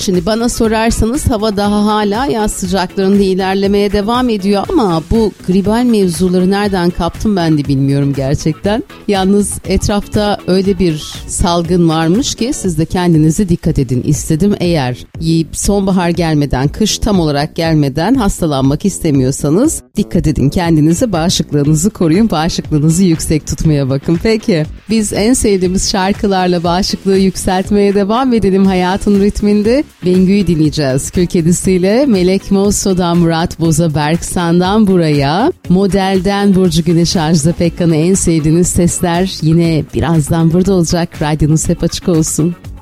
Şimdi bana sorarsanız hava daha hala yaz sıcaklarında ilerlemeye devam ediyor ama bu gribal mevzuları nereden kaptım ben de bilmiyorum gerçekten. Yalnız etrafta öyle bir salgın varmış ki siz de kendinize dikkat edin istedim. Eğer sonbahar gelmeden, kış tam olarak gelmeden hastalanmak istemiyorsanız dikkat edin kendinize, bağışıklığınızı koruyun, bağışıklığınızı yüksek tutmaya bakın. Peki biz en sevdiğimiz şarkılarla bağışıklığı yükseltmeye devam edelim hayatın ritminde. Bengü'yü dinleyeceğiz. Kül Kedisi'yle Melek Mosso'dan Murat Boza Berksan'dan buraya, Model'den Burcu Güneş Ajda Pekkan'ı en sevdiğiniz sesler yine birazdan burada olacak. Radyonuz hep açık olsun.